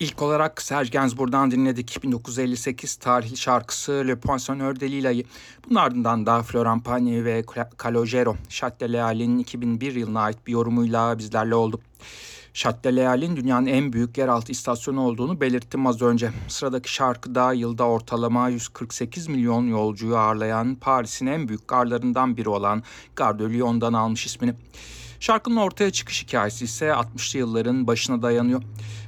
İlk olarak Serge Gainsbourg'dan dinledik 1958 tarihli şarkısı Le Poinçonneur de Lila'yı. Bunun ardından da Florent Pagny ve Calogero, Châtelet-Léal'in 2001 yılına ait bir yorumuyla bizlerle oldu. Châtelet-Léal'in dünyanın en büyük yeraltı istasyonu olduğunu belirttim az önce. Sıradaki şarkıda yılda ortalama 148 milyon yolcuyu ağırlayan Paris'in en büyük garlarından biri olan Gare de Lyon'dan almış ismini. Şarkının ortaya çıkış hikayesi ise 60'lı yılların başına dayanıyor.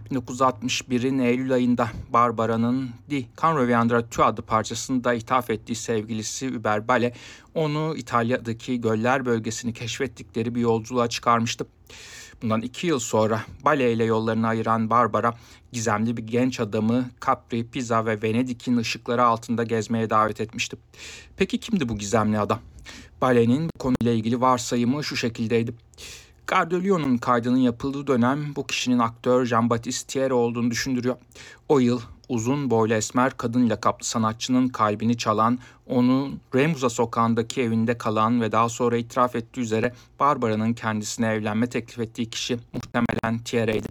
1961'in Eylül ayında Barbara'nın Di Can Reviendra Tu adlı parçasında ithaf ettiği sevgilisi Hubert Bale onu İtalya'daki göller bölgesini keşfettikleri bir yolculuğa çıkarmıştı. Bundan 2 yıl sonra Bale ile yollarını ayıran Barbara, gizemli bir genç adamı Capri, Pisa ve Venedik'in ışıkları altında gezmeye davet etmişti. Peki kimdi bu gizemli adam? Bale'nin bu konuyla ilgili varsayımı şu şekildeydi. Gare de Lyon'un kaydının yapıldığı dönem bu kişinin aktör Jean-Baptiste Thierry olduğunu düşündürüyor. O yıl uzun boylu esmer kadın lakaplı sanatçının kalbini çalan, onun Remuza sokağındaki evinde kalan ve daha sonra itiraf ettiği üzere Barbara'nın kendisine evlenme teklif ettiği kişi muhtemelen Thierry'ydi.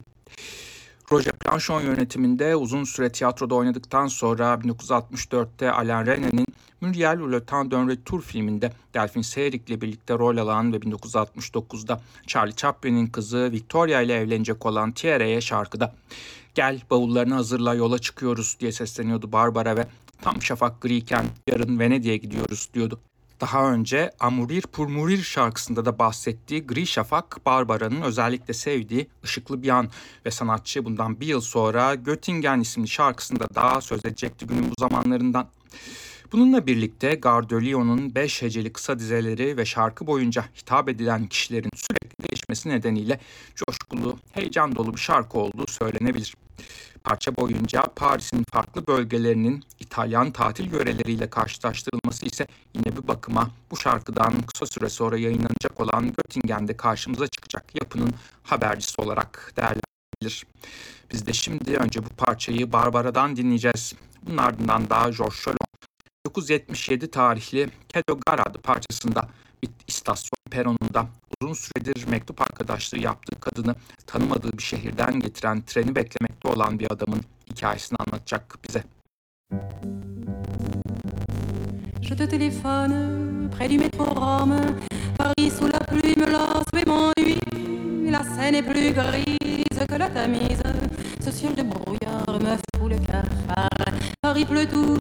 Roger Planchon yönetiminde uzun süre tiyatroda oynadıktan sonra 1964'te Alain Resnais'nin Muriel ou Le Temps d'un Retour filminde Delphine Seyrig ile birlikte rol alan ve 1969'da Charlie Chaplin'in kızı Victoria ile evlenecek olan Thierry'e şarkıda "Gel bavullarını hazırla yola çıkıyoruz" diye sesleniyordu Barbara ve "Tam şafak griyken yarın Venedik'e gidiyoruz" diyordu. Daha önce Amourir pour mourir şarkısında da bahsettiği gri şafak, Barbara'nın özellikle sevdiği ışıklı bir an ve sanatçı bundan bir yıl sonra Göttingen isimli şarkısında daha söz edecekti günün bu zamanlarından. Bununla birlikte Gare de Lyon'un 5 heceli kısa dizeleri ve şarkı boyunca hitap edilen kişilerin sürekli değişmesi nedeniyle coşkulu, heyecan dolu bir şarkı olduğu söylenebilir. Parça boyunca Paris'in farklı bölgelerinin İtalyan tatil yöreleriyle karşılaştırılması ise yine bir bakıma bu şarkıdan kısa süre sonra yayınlanacak olan Göttingen'de karşımıza çıkacak yapının habercisi olarak değerlendirilir. Biz de şimdi önce bu parçayı Barbara'dan dinleyeceğiz. Bunun ardından da Georges Cholon 1977 tarihli Quai de Gare adlı parçasında bir istasyon peronunda uzun süredir mektup arkadaşlığı yaptığı kadını tanımadığı bir şehirden getiren treni beklemekte olan bir adamın hikayesini anlatacak bize. Je te téléphone près du métro Rome. Paris sous la pluie me lasse et m'ennuie. La Seine est plus grise que la Tamise. Ce ciel de brouillard me fout le cafard. Paris pleut toujours